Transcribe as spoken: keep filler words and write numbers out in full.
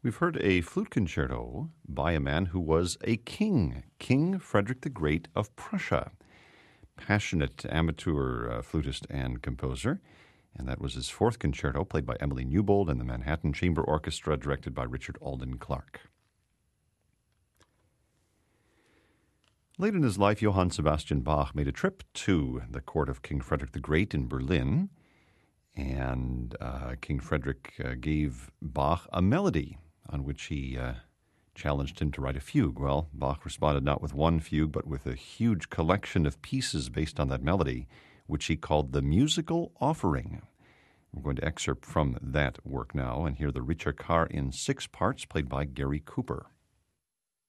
We've heard a flute concerto by a man who was a king, King Frederick the Great of Prussia. Passionate amateur uh, flutist and composer. And that was his fourth concerto, played by Emily Newbold and the Manhattan Chamber Orchestra, directed by Richard Alden Clark. Late in his life, Johann Sebastian Bach made a trip to the court of King Frederick the Great in Berlin, and uh, King Frederick uh, gave Bach a melody on which he uh, challenged him to write a fugue. Well, Bach responded not with one fugue, but with a huge collection of pieces based on that melody, which he called the Musical Offering. We're going to excerpt from that work now and hear the Ricercar in six parts, played by Gary Cooper.